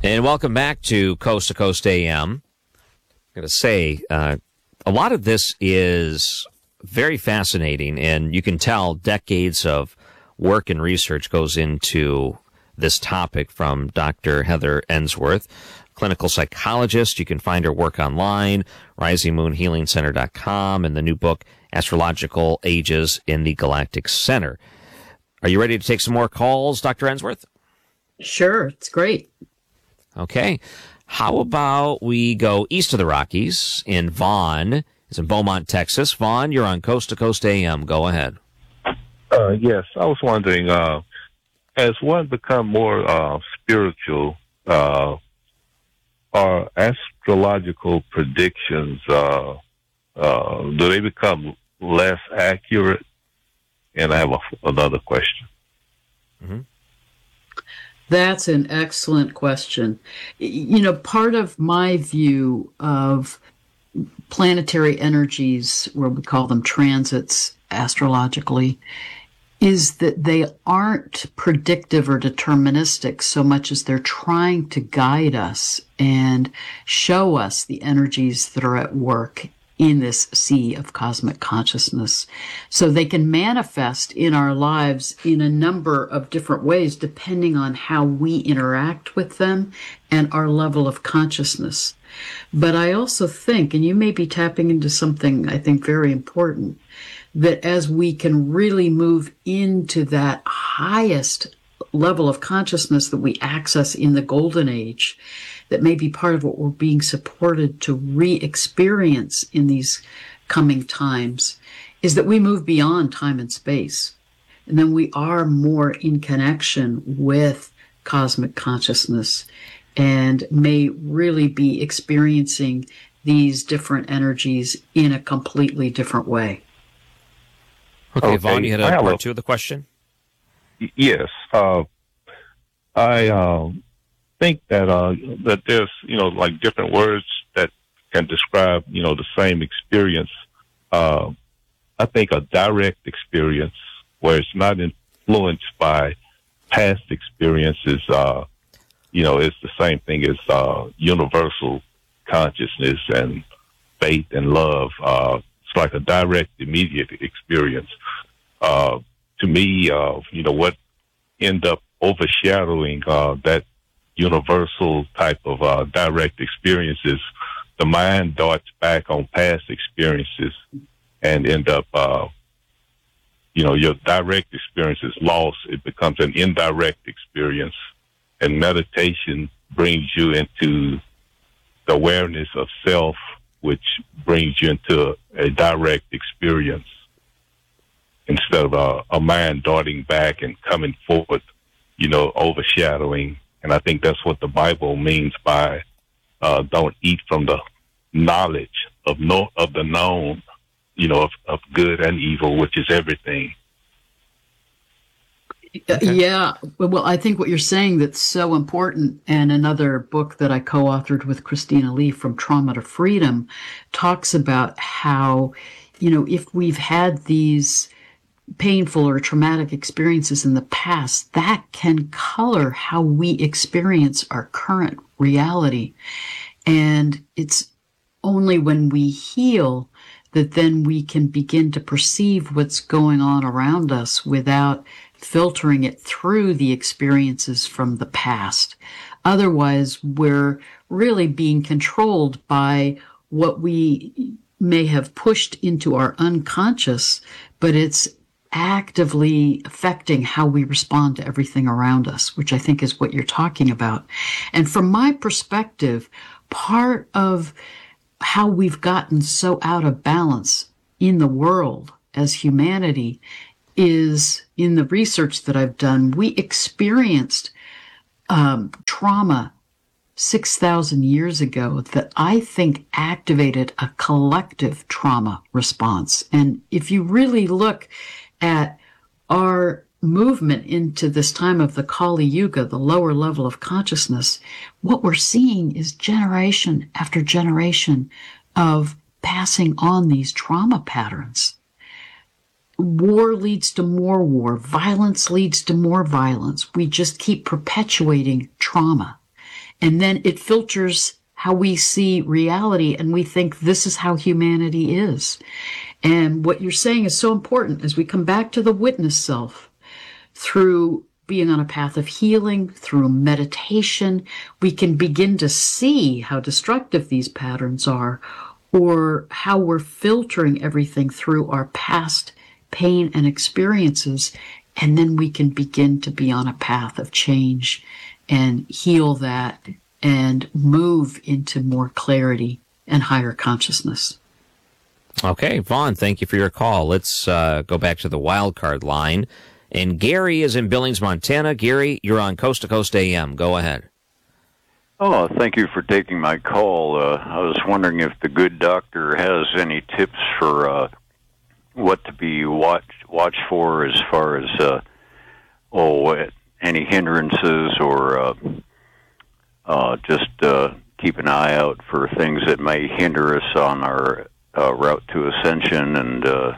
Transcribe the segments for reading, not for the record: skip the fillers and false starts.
And welcome back to Coast AM. I'm going to say a lot of this is very fascinating, and you can tell decades of work and research goes into this topic from Dr. Heather Ensworth, clinical psychologist. You can find her work online, risingmoonhealingcenter.com, and the new book, Astrological Ages in the Galactic Center. Are you ready to take some more calls, Dr. Ensworth? Sure, it's great. Okay. How about we go east of the Rockies in Vaughn? It's in Beaumont, Texas. Vaughn, you're on Coast to Coast AM. Go ahead. Yes, I was wondering, as one become more spiritual, are astrological predictions, do they become less accurate? And I have another question. Mm-hmm. That's an excellent question. You know, part of my view of planetary energies, where we call them transits astrologically, is that they aren't predictive or deterministic so much as they're trying to guide us and show us the energies that are at work in this sea of cosmic consciousness. So they can manifest in our lives in a number of different ways depending on how we interact with them and our level of consciousness. But I also think, and you may be tapping into something I think very important, that as we can really move into that highest level of consciousness that we access in the golden age, that may be part of what we're being supported to re-experience in these coming times, is that we move beyond time and space. And then we are more in connection with cosmic consciousness and may really be experiencing these different energies in a completely different way. Okay, Vaughn, you had a part two of the question? Yes. I think that there's, like different words that can describe, the same experience. I think a direct experience where it's not influenced by past experiences, it's the same thing as universal consciousness and faith and love. It's like a direct, immediate experience. To me, what end up overshadowing that universal type of direct experiences, the mind darts back on past experiences and end up, your direct experience is lost. It becomes an indirect experience, and meditation brings you into the awareness of self, which brings you into a direct experience instead of a mind darting back and coming forward, overshadowing. And I think that's what the Bible means by don't eat from the knowledge of the known, of good and evil, which is everything. Okay. Yeah. Well, I think what you're saying that's so important, and another book that I co-authored with Christina Lee, From Trauma to Freedom, talks about how, if we've had these painful or traumatic experiences in the past, that can color how we experience our current reality. And it's only when we heal that then we can begin to perceive what's going on around us without filtering it through the experiences from the past. Otherwise, we're really being controlled by what we may have pushed into our unconscious, but it's actively affecting how we respond to everything around us, which I think is what you're talking about. And from my perspective, part of how we've gotten so out of balance in the world as humanity is, in the research that I've done, we experienced trauma 6,000 years ago that I think activated a collective trauma response. And if you really look at our movement into this time of the Kali Yuga, the lower level of consciousness, what we're seeing is generation after generation of passing on these trauma patterns. War leads to more war. Violence leads to more violence. We just keep perpetuating trauma. And then it filters how we see reality, and we think this is how humanity is. And what you're saying is so important as we come back to the witness self. Through being on a path of healing, through meditation, we can begin to see how destructive these patterns are, or how we're filtering everything through our past pain and experiences. And then we can begin to be on a path of change and heal that and move into more clarity and higher consciousness. Okay, Vaughn, thank you for your call. Let's go back to the wild card line. And Gary is in Billings, Montana. Gary, you're on Coast to Coast AM. Go ahead. Oh, thank you for taking my call. I was wondering if the good doctor has any tips for what to be watch for as far as any hindrances, or just keep an eye out for things that may hinder us on our route to ascension and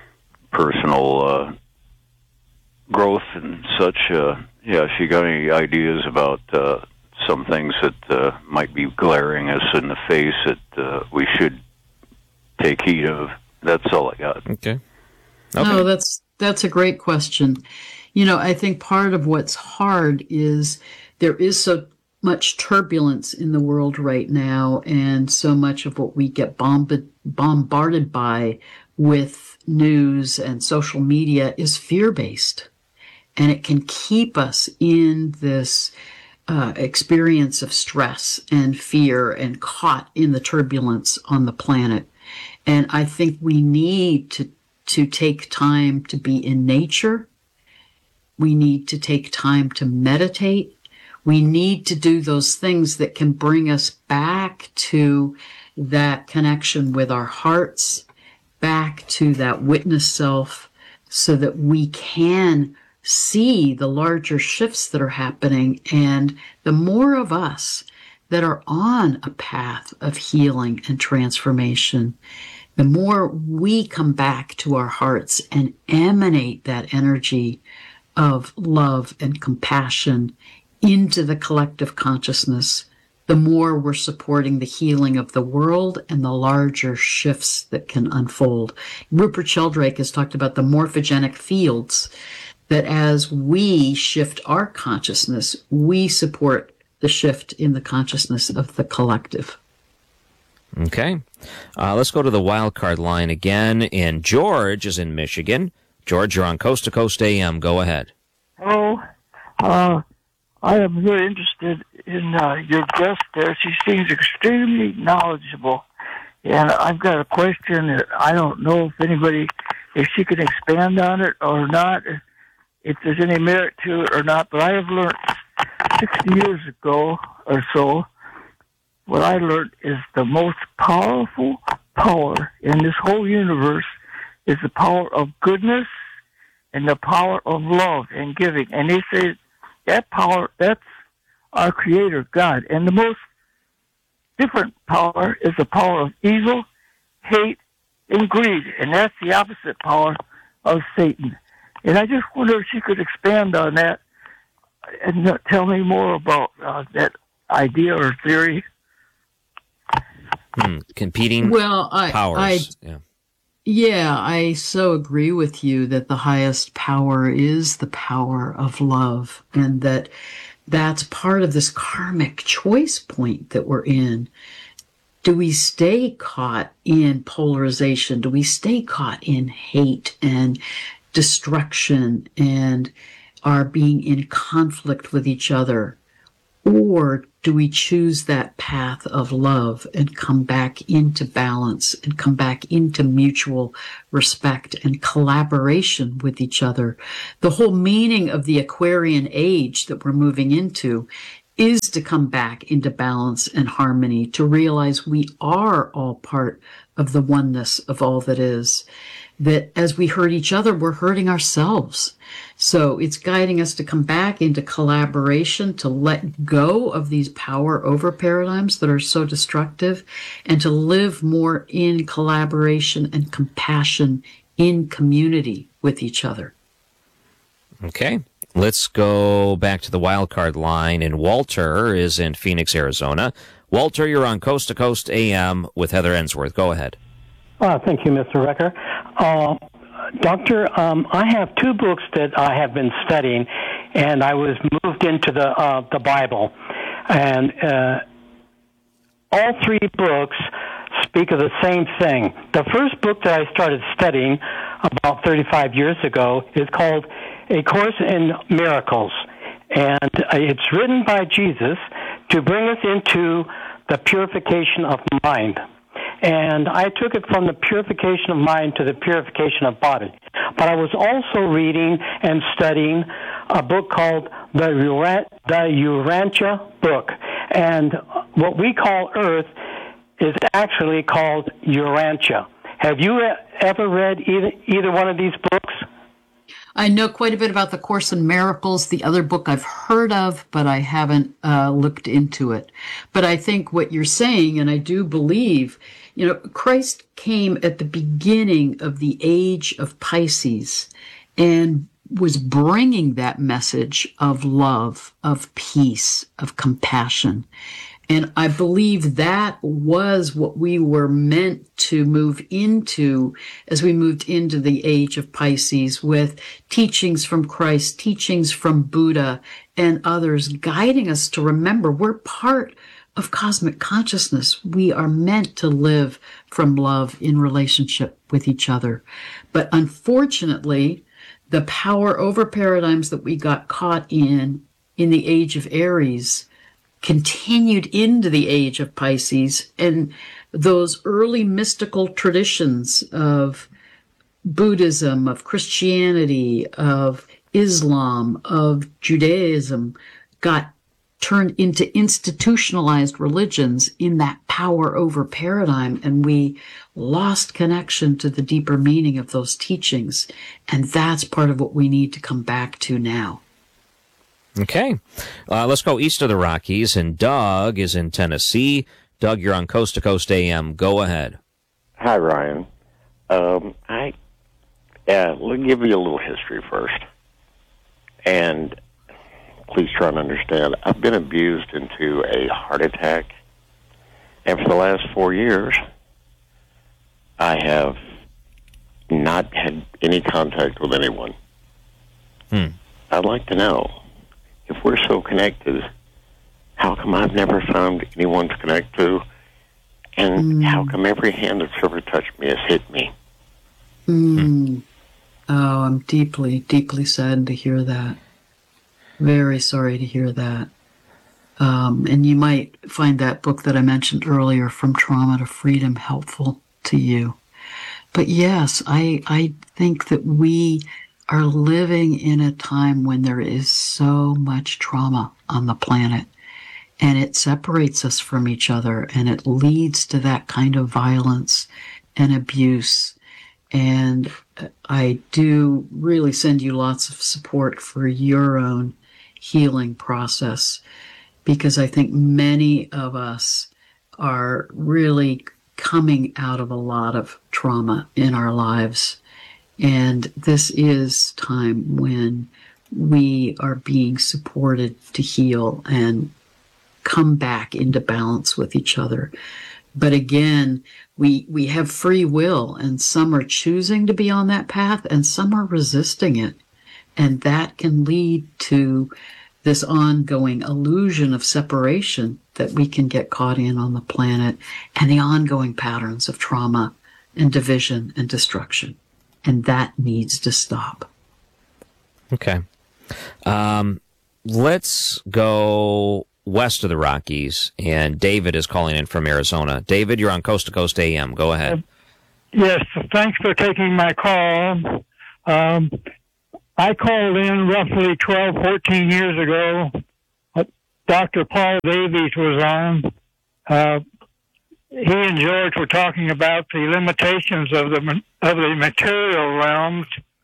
personal growth and such. She got any ideas about some things that might be glaring us in the face that we should take heed of? That's all I got. Okay. No, that's a great question. I think part of what's hard is there is so much turbulence in the world right now, and so much of what we get bombarded by with news and social media is fear-based. And it can keep us in this experience of stress and fear and caught in the turbulence on the planet. And I think we need to take time to be in nature. We need to take time to meditate. We need to do those things that can bring us back to that connection with our hearts, back to that witness self, so that we can see the larger shifts that are happening. And the more of us that are on a path of healing and transformation, the more we come back to our hearts and emanate that energy of love and compassion into the collective consciousness, the more we're supporting the healing of the world and the larger shifts that can unfold. Rupert Sheldrake has talked about the morphogenic fields, that as we shift our consciousness, we support the shift in the consciousness of the collective. Okay. Let's go to the wild card line again. And George is in Michigan. George, you're on Coast to Coast AM. Go ahead. Hello. I am very interested in your guest there. She seems extremely knowledgeable. And I've got a question that I don't know if she can expand on it or not, if there's any merit to it or not. But I have learned 60 years ago or so, what I learned is the most powerful power in this whole universe is the power of goodness and the power of love and giving. And they say that power, that's our Creator, God. And the most different power is the power of evil, hate, and greed. And that's the opposite power of Satan. And I just wonder if she could expand on that and tell me more about that idea or theory. Competing powers. I so agree with you that the highest power is the power of love, and that's part of this karmic choice point that we're in. Do we stay caught in polarization? Do we stay caught in hate and destruction and are being in conflict with each other? Or do we choose that path of love and come back into balance and come back into mutual respect and collaboration with each other? The whole meaning of the Aquarian age that we're moving into is to come back into balance and harmony, to realize we are all part of the oneness of all that is. That as we hurt each other, we're hurting ourselves. So it's guiding us to come back into collaboration, to let go of these power over paradigms that are so destructive, and to live more in collaboration and compassion in community with each other. Okay. Let's go back to the wild card line, and Walter is in Phoenix, Arizona. Walter, you're on Coast to Coast AM with Heather Ensworth. Go ahead. Thank you, Mr. Recker. Doctor, I have two books that I have been studying, and I was moved into the Bible. And all three books speak of the same thing. The first book that I started studying about 35 years ago is called A Course in Miracles. And it's written by Jesus to bring us into the purification of mind. And I took it from the purification of mind to the purification of body. But I was also reading and studying a book called the Urantia book. And what we call Earth is actually called Urantia. Have you ever read either one of these books? I know quite a bit about the Course in Miracles. The other book I've heard of, but I haven't looked into it. But I think what you're saying, and I do believe, Christ came at the beginning of the age of Pisces and was bringing that message of love, of peace, of compassion. And I believe that was what we were meant to move into as we moved into the age of Pisces, with teachings from Christ, teachings from Buddha and others guiding us to remember we're part of cosmic consciousness. We are meant to live from love in relationship with each other. But unfortunately, the power over paradigms that we got caught in the age of Aries continued into the age of Pisces, and those early mystical traditions of Buddhism, of Christianity, of Islam, of Judaism got turned into institutionalized religions in that power over paradigm, and we lost connection to the deeper meaning of those teachings. And that's part of what we need to come back to now. Okay. Let's go east of the Rockies, and Doug is in Tennessee. Doug, you're on Coast to Coast AM. Go ahead. Hi, Ryan. Let me give you a little history first. And please try and understand, I've been abused into a heart attack. And for the last 4 years, I have not had any contact with anyone. I'd like to know, if we're so connected, how come I've never found anyone to connect to? And how come every hand that's ever touched me has hit me? Oh, I'm deeply, deeply saddened to hear that. Very sorry to hear that. And you might find that book that I mentioned earlier, From Trauma to Freedom, helpful to you. But yes, I think that we are living in a time when there is so much trauma on the planet, and it separates us from each other, and it leads to that kind of violence and abuse. And I do really send you lots of support for your own healing process, because I think many of us are really coming out of a lot of trauma in our lives. And this is time when we are being supported to heal and come back into balance with each other. But again, we have free will, and some are choosing to be on that path and some are resisting it. And that can lead to this ongoing illusion of separation that we can get caught in on the planet, and the ongoing patterns of trauma and division and destruction. And that needs to stop. Okay. Let's go west of the Rockies, and David is calling in from Arizona. David, you're on Coast to Coast AM. Go ahead. Yes, thanks for taking my call. I called in roughly 12, 14 years ago. Dr. Paul Davies was on. He and George were talking about the limitations of the material realms.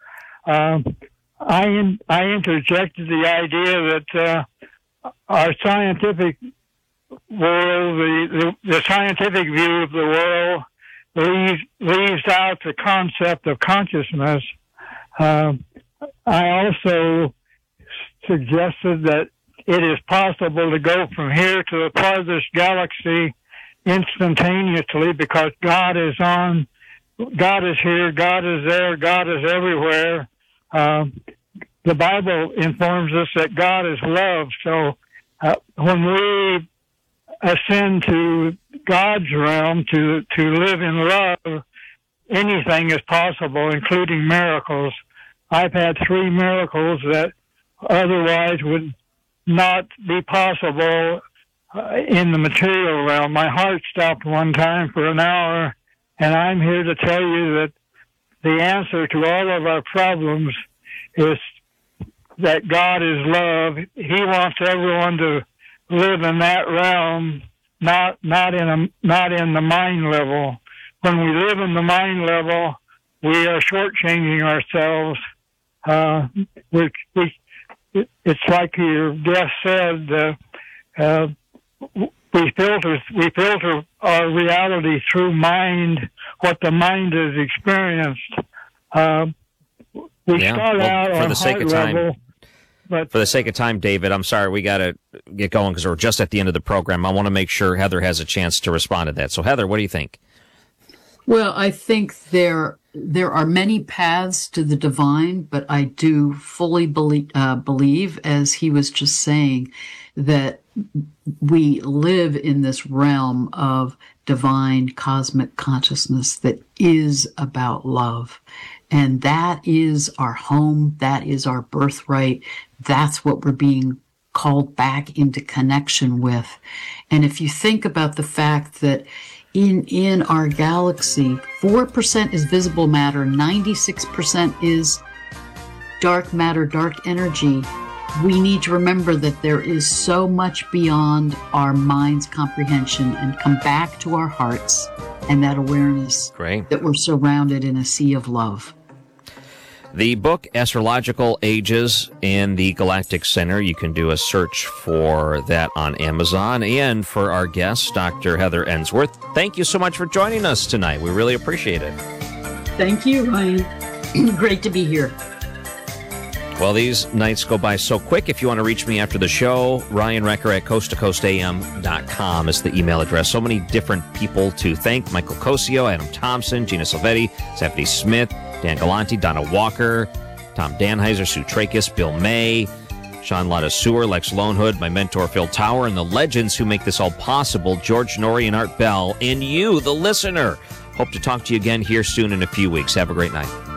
I interjected the idea that our scientific world, the scientific view of the world, leaves out the concept of consciousness. I also suggested that it is possible to go from here to the farthest galaxy instantaneously because God is here, God is there, God is everywhere. The Bible informs us that God is love. So when we ascend to God's realm to live in love, anything is possible, including miracles. I've had 3 miracles that otherwise would not be possible in the material realm. My heart stopped one time for an hour, and I'm here to tell you that the answer to all of our problems is that God is love. He wants everyone to live in that realm, not in the mind level. When we live in the mind level, we are shortchanging ourselves. It's like your guest said. We filter our reality through mind, what the mind has experienced. We start out on heart level. But for the sake of time, David, I'm sorry, we got to get going because we're just at the end of the program. I want to make sure Heather has a chance to respond to that. So, Heather, what do you think? Well, I think there are many paths to the divine, but I do fully believe, as he was just saying, that we live in this realm of divine cosmic consciousness that is about love. And that is our home. That is our birthright. That's what we're being called back into connection with. And if you think about the fact that in our galaxy, 4% is visible matter, 96% is dark matter, dark energy, we need to remember that there is so much beyond our mind's comprehension and come back to our hearts and that awareness that we're surrounded in a sea of love. The book, Astrological Ages in the Galactic Center, you can do a search for that on Amazon. And for our guest, Dr. Heather Ensworth, thank you so much for joining us tonight. We really appreciate it. Thank you, Ryan. Great to be here. Well, these nights go by so quick. If you want to reach me after the show, Ryan Recker at coasttocoastam.com is the email address. So many different people to thank. Michael Cosio, Adam Thompson, Gina Silvetti, Stephanie Smith, Dan Galanti, Donna Walker, Tom Danheiser, Sue Trachis, Bill May, Sean Lotta Sewer, Lex Lonehood, my mentor Phil Tower, and the legends who make this all possible, George Norrie and Art Bell, and you, the listener. Hope to talk to you again here soon in a few weeks. Have a great night.